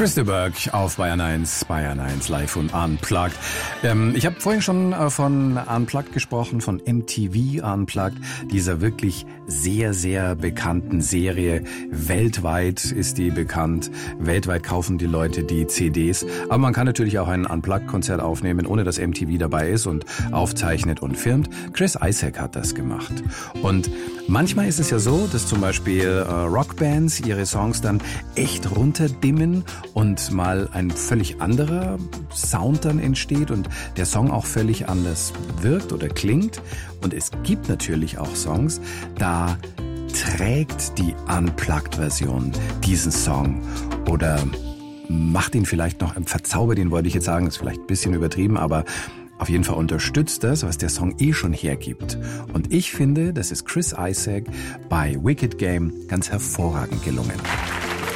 Chris de Burgh auf Bayern 1 live und Unplugged. Ich habe vorhin schon von Unplugged gesprochen, von MTV Unplugged, dieser wirklich sehr, sehr bekannten Serie. Weltweit ist die bekannt, weltweit kaufen die Leute die CDs. Aber man kann natürlich auch ein Unplugged-Konzert aufnehmen, ohne dass MTV dabei ist und aufzeichnet und filmt. Chris Isaak hat das gemacht. Und manchmal ist es ja so, dass zum Beispiel Rockbands ihre Songs dann echt runterdimmen und mal ein völlig anderer Sound dann entsteht und der Song auch völlig anders wirkt oder klingt. Und es gibt natürlich auch Songs, da trägt die Unplugged-Version diesen Song oder macht ihn vielleicht noch, verzaubert ihn, wollte ich jetzt sagen, ist vielleicht ein bisschen übertrieben, aber auf jeden Fall unterstützt das, was der Song schon hergibt. Und ich finde, das ist Chris Isaak bei Wicked Game ganz hervorragend gelungen.